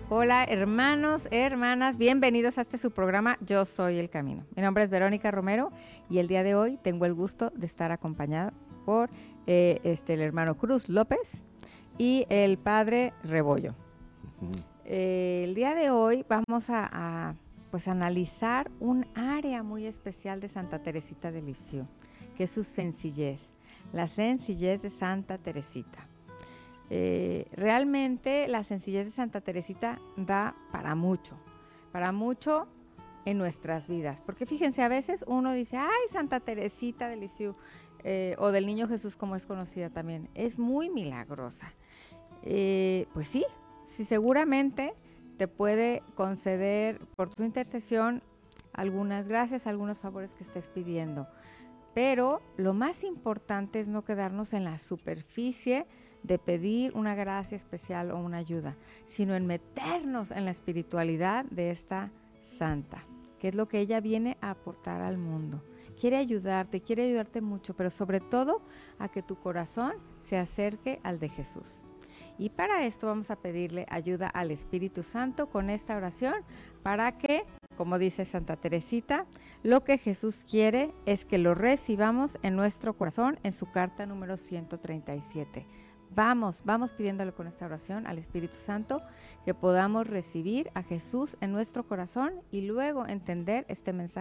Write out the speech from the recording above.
Hola hermanos, hermanas, bienvenidos a este su programa Yo Soy el Camino. Mi nombre es Verónica Romero y el día de hoy tengo el gusto de estar acompañada por el hermano Cruz López y el padre Rebollo. El día de hoy vamos a analizar un área muy especial de Santa Teresita de Lisieux, que es su sencillez, la sencillez de Santa Teresita. Realmente la sencillez de Santa Teresita da para mucho en nuestras vidas, porque fíjense, a veces uno dice, ay, Santa Teresita de Lisieux, o del Niño Jesús como es conocida también, es muy milagrosa. Pues sí, seguramente te puede conceder por tu intercesión algunas gracias, algunos favores que estés pidiendo, pero lo más importante es no quedarnos en la superficie de pedir una gracia especial o una ayuda, sino en meternos en la espiritualidad de esta santa, que es lo que ella viene a aportar al mundo. Quiere ayudarte mucho, pero sobre todo a que tu corazón se acerque al de Jesús. Y para esto vamos a pedirle ayuda al Espíritu Santo con esta oración para que, como dice Santa Teresita, lo que Jesús quiere es que lo recibamos en nuestro corazón en su carta número 137. Vamos pidiéndole con esta oración al Espíritu Santo que podamos recibir a Jesús en nuestro corazón y luego entender este mensaje